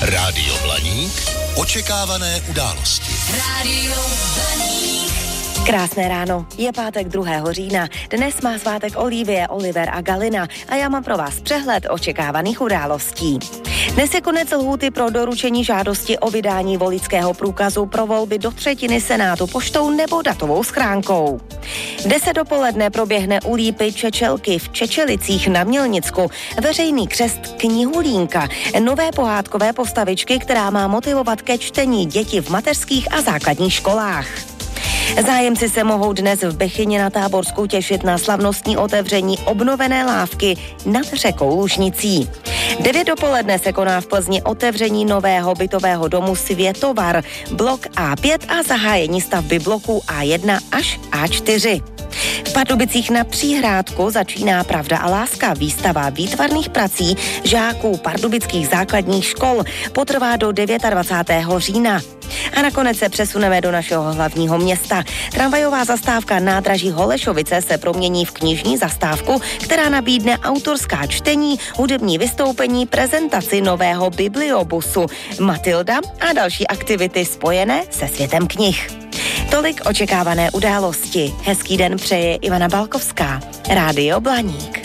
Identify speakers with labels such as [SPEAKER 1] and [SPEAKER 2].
[SPEAKER 1] Rádio Blaník. Očekávané události. Rádio
[SPEAKER 2] Blaník. Krásné ráno, je pátek 2. října. Dnes má svátek Olivie, Oliver a Galina a já mám pro vás přehled očekávaných událostí. Dnes je konec lhůty pro doručení žádosti o vydání voličského průkazu pro volby do třetiny Senátu poštou nebo datovou schránkou. V 10 dopoledne proběhne u Lípy Čečelky v Čečelicích na Mělnicku veřejný křest Knihulínka, nové pohádkové postavičky, která má motivovat ke čtení děti v mateřských a základních školách. Zájemci se mohou dnes v Bechyni na Táborsku těšit na slavnostní otevření obnovené lávky nad řekou Lužnicí. 9 dopoledne se koná v Plzni otevření nového bytového domu Světovar, blok A5 a zahájení stavby bloků A1 až A4. V Pardubicích na Příhrádku začíná Pravda a láska, výstava výtvarných prací žáků pardubických základních škol. Potrvá do 29. října. A nakonec se přesuneme do našeho hlavního města. Tramvajová zastávka nádraží Holešovice se promění v knižní zastávku, která nabídne autorská čtení, hudební vystoupení, prezentaci nového bibliobusu Matilda a další aktivity spojené se světem knih. Tolik očekávané události. Hezký den přeje Ivana Balkovská. Rádio Blaník.